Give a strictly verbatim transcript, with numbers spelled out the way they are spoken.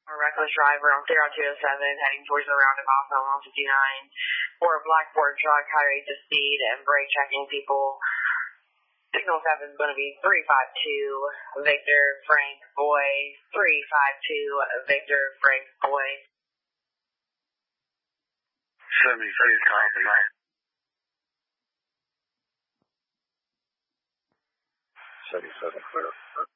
A reckless driver on Clear Route two oh seven heading towards the roundabout on one fifty-nine for a blackboard truck, high rates of speed and brake checking people. Signal seven is going to be three five two Victor Frank Boy, three five two Victor Frank Boy. seventy-three copy. seventy-seven clear.